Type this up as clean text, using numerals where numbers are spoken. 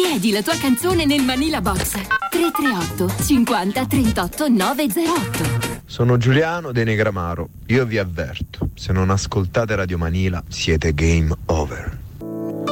Chiedi la tua canzone nel Manila Box 338 50 38 908. Sono Giuliano De Negramaro. Io vi avverto, se non ascoltate Radio Manila siete game over.